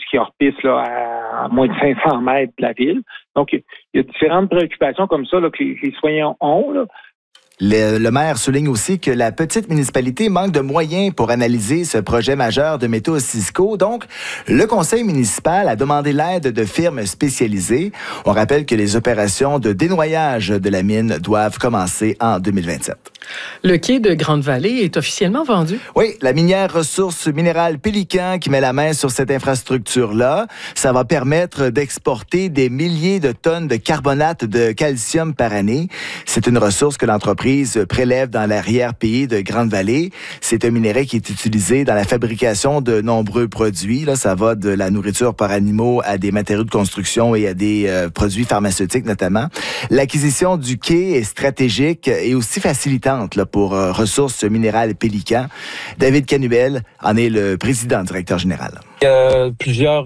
ski hors-piste là, à moins de 500 mètres de la ville. Donc, il y a différentes préoccupations comme ça là, que les citoyens ont. Là. Le maire souligne aussi que la petite municipalité manque de moyens pour analyser ce projet majeur de métaux Cisco. Donc, le conseil municipal a demandé l'aide de firmes spécialisées. On rappelle que les opérations de dénoyage de la mine doivent commencer en 2027. Le quai de Grande-Vallée est officiellement vendu? Oui, la minière Ressources minérales Pélican qui met la main sur cette infrastructure-là. Ça va permettre d'exporter des milliers de tonnes de carbonate de calcium par année. C'est une ressource que l'entreprise prélève dans l'arrière-pays de Grande-Vallée. C'est un minerai qui est utilisé dans la fabrication de nombreux produits. Là, ça va de la nourriture pour animaux à des matériaux de construction et à des produits pharmaceutiques notamment. L'acquisition du quai est stratégique et aussi facilitante là, pour Ressources minérales Pélican. David Canuel en est le président-directeur général. Il y a plusieurs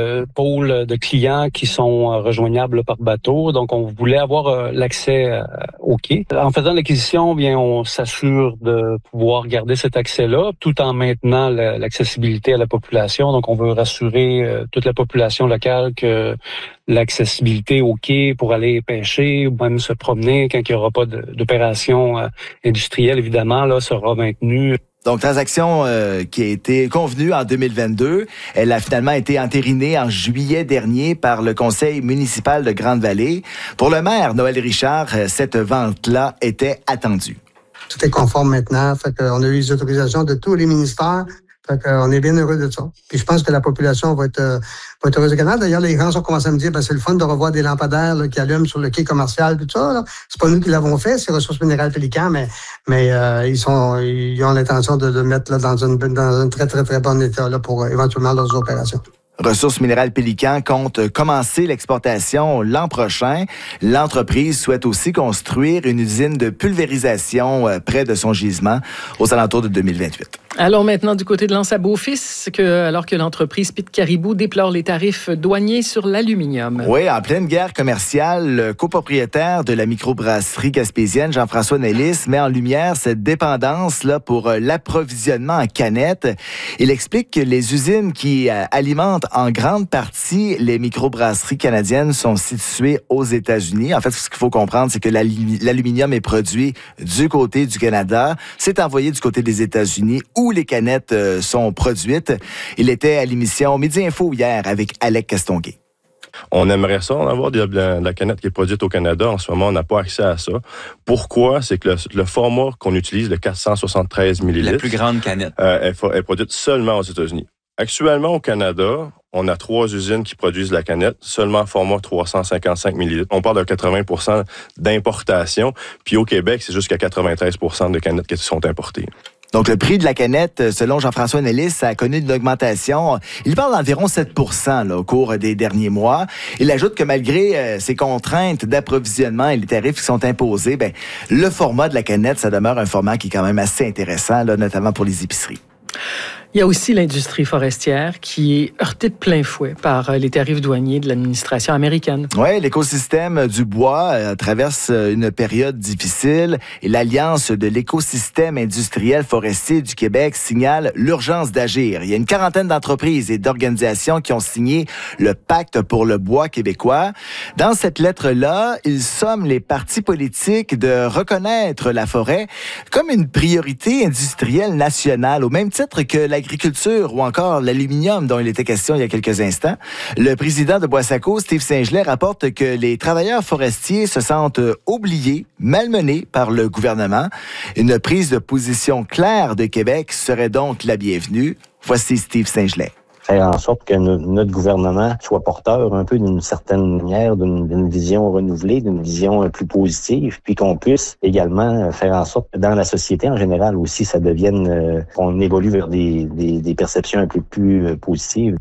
pôles de clients qui sont rejoignables par bateau. Donc, on voulait avoir l'accès au quai. En faisant l'acquisition, bien, on s'assure de pouvoir garder cet accès-là tout en maintenant l'accessibilité à la population. Donc, on veut rassurer toute la population locale que l'accessibilité au quai pour aller pêcher ou même se promener quand il n'y aura pas d'opération industrielle, évidemment, là, sera maintenue. Donc, transaction qui a été convenue en 2022. Elle a finalement été entérinée en juillet dernier par le conseil municipal de Grande-Vallée. Pour le maire, Noël Richard, cette vente-là était attendue. Tout est conforme maintenant. Fait qu'on a eu les autorisations de tous les ministères. Fait qu'on est bien heureux de ça. Puis je pense que la population va être heureuse de Canada. D'ailleurs, les gens ont commencé à me dire, c'est le fun de revoir des lampadaires là, qui allument sur le quai commercial, tout ça. Là. C'est pas nous qui l'avons fait, c'est Ressources minérales Pélican, mais ils ont l'intention de le mettre là, dans un très, très, très bon état là, pour éventuellement leurs opérations. Ressources minérales Pélican compte commencer l'exportation l'an prochain. L'entreprise souhaite aussi construire une usine de pulvérisation près de son gisement aux alentours de 2028. Allons maintenant du côté de Lens à Beaufils, alors que l'entreprise Pit Caribou déplore les tarifs douaniers sur l'aluminium. Oui, en pleine guerre commerciale, le copropriétaire de la microbrasserie gaspésienne, Jean-François Nellis, met en lumière cette dépendance là pour l'approvisionnement en canettes. Il explique que les usines qui alimentent en grande partie les microbrasseries canadiennes sont situées aux États-Unis. En fait, ce qu'il faut comprendre, c'est que l'aluminium est produit du côté du Canada, c'est envoyé du côté des États-Unis où les canettes sont produites. Il était à l'émission Midi Info hier avec Alec Castonguay. On aimerait ça, on avoir de la canette qui est produite au Canada. En ce moment, on n'a pas accès à ça. Pourquoi? C'est que le format qu'on utilise, le 473 ml, la plus grande canette, est produite seulement aux États-Unis. Actuellement, au Canada, on a 3 usines qui produisent la canette, seulement format 355 ml. On parle de 80% d'importation. Puis au Québec, c'est jusqu'à 93% de canettes qui sont importées. Donc, le prix de la canette, selon Jean-François Nellis, a connu une augmentation. Il parle d'environ 7% là, au cours des derniers mois. Il ajoute que malgré ces contraintes d'approvisionnement et les tarifs qui sont imposés, le format de la canette, ça demeure un format qui est quand même assez intéressant, là, notamment pour les épiceries. Il y a aussi l'industrie forestière qui est heurtée de plein fouet par les tarifs douaniers de l'administration américaine. Oui, l'écosystème du bois traverse une période difficile et l'Alliance de l'écosystème industriel forestier du Québec signale l'urgence d'agir. Il y a une quarantaine d'entreprises et d'organisations qui ont signé le Pacte pour le bois québécois. Dans cette lettre-là, ils somment les partis politiques de reconnaître la forêt comme une priorité industrielle nationale, au même titre que l'agriculture ou encore l'aluminium dont il était question il y a quelques instants. Le président de Boissaco, Steve Saint-Gelais, rapporte que les travailleurs forestiers se sentent oubliés, malmenés par le gouvernement. Une prise de position claire de Québec serait donc la bienvenue. Voici Steve Saint-Gelais. Faire en sorte que notre gouvernement soit porteur un peu d'une certaine manière, d'une vision renouvelée, d'une vision plus positive, puis qu'on puisse également faire en sorte que dans la société en général aussi, ça devienne, qu'on évolue vers des perceptions un peu plus positives.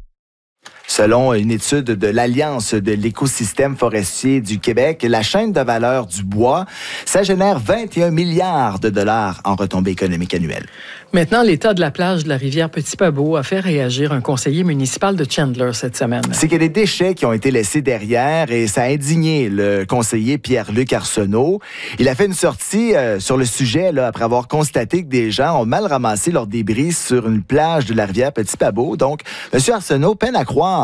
Selon une étude de l'Alliance de l'écosystème forestier du Québec, la chaîne de valeur du bois, ça génère 21 milliards de dollars en retombées économiques annuelles. Maintenant, l'état de la plage de la rivière Petit-Pabeau a fait réagir un conseiller municipal de Chandler cette semaine. C'est qu'il y a des déchets qui ont été laissés derrière et ça a indigné le conseiller Pierre-Luc Arsenault. Il a fait une sortie sur le sujet là, après avoir constaté que des gens ont mal ramassé leurs débris sur une plage de la rivière Petit-Pabeau. Donc, M. Arsenault peine à croire